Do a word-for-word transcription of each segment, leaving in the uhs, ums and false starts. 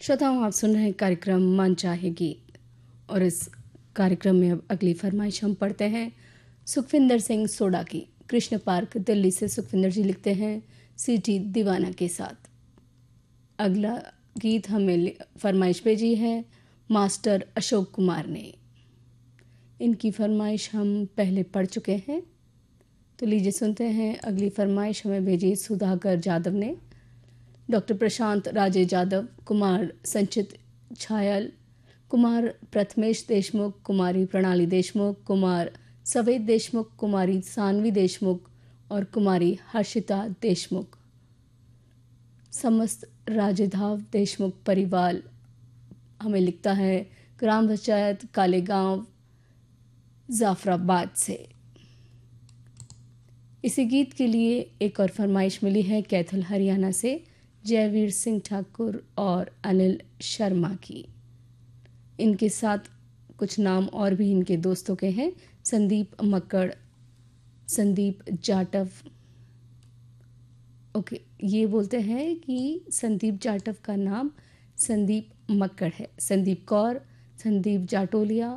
श्रोताओं, आप सुन रहे हैं कार्यक्रम मन चाहे गीत और इस कार्यक्रम में अब अगली फरमाइश हम पढ़ते हैं सुखविंदर सिंह सोडा की। कृष्ण पार्क दिल्ली से सुखविंदर जी लिखते हैं सिटी दीवाना के साथ। अगला गीत हमें फरमाइश भेजी है मास्टर अशोक कुमार ने। इनकी फरमाइश हम पहले पढ़ चुके हैं, तो लीजिए सुनते हैं अगली फरमाइश हमें भेजी सुधाकर जादव ने। डॉक्टर प्रशांत राजे जादव, कुमार संचित छायल, कुमार प्रथमेश देशमुख, कुमारी प्रणाली देशमुख, कुमार सवेद देशमुख, कुमारी सानवी देशमुख और कुमारी हर्षिता देशमुख। समस्त राजेधाव देशमुख परिवार हमें लिखता है ग्राम पंचायत कालेगांव जाफराबाद से। इसी गीत के लिए एक और फरमाइश मिली है कैथल हरियाणा से जयवीर सिंह ठाकुर और अनिल शर्मा की। इनके साथ कुछ नाम और भी इनके दोस्तों के हैं, संदीप मक्कड़, संदीप जाटव। ओके, ये बोलते हैं कि संदीप जाटव का नाम संदीप मक्कड़ है। संदीप कौर, संदीप जाटोलिया।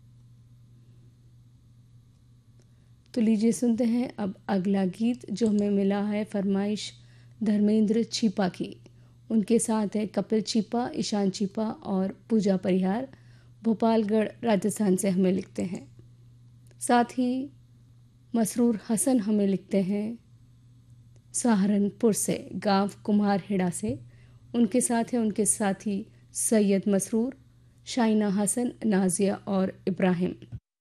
तो लीजिए सुनते हैं अब अगला गीत जो हमें मिला है फरमाइश धर्मेंद्र छिपा की। उनके साथ है कपिल छिपा, ईशान छिपा और पूजा परिहार, भोपालगढ़ राजस्थान से हमें लिखते हैं। साथ ही मसरूर हसन हमें लिखते हैं सहारनपुर से, गांव कुम्हारहेड़ा से। उनके साथ है उनके साथी सैयद मसरूर, शाइना हसन, नाजिया और इब्राहिम।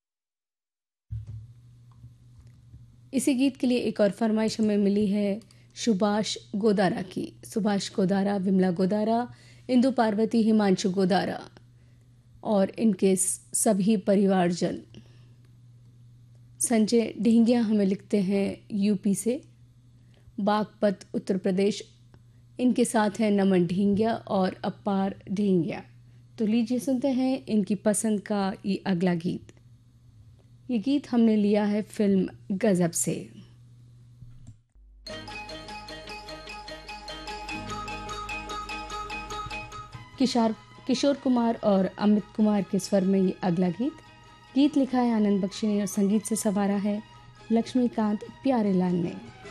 इसी गीत के लिए एक और फरमाइश हमें मिली है सुभाष गोदारा की। सुभाष गोदारा, विमला गोदारा, इंदु पार्वती, हिमांशु गोदारा और इनके सभी परिवारजन। संजय ढींगिया हमें लिखते हैं यूपी से, बागपत उत्तर प्रदेश। इनके साथ हैं नमन ढींगिया और अपार ढींगिया। तो लीजिए सुनते हैं इनकी पसंद का ये अगला गीत। ये गीत हमने लिया है फिल्म गजब से। किशोर किशोर कुमार और अमित कुमार के स्वर में ये अगला गीत। गीत लिखा है आनंद बख्शी ने और संगीत से संवारा है लक्ष्मीकांत प्यारेलाल ने।